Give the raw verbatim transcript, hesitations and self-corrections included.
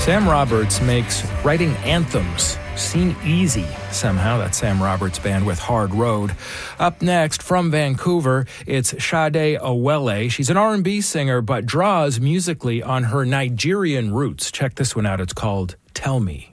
Sam Roberts makes writing anthems seem easy somehow. That's Sam Roberts Band with Hard Road. Up next, from Vancouver, it's Sade Awele. She's an R and B singer, but draws musically on her Nigerian roots. Check this one out. It's called Tell Me.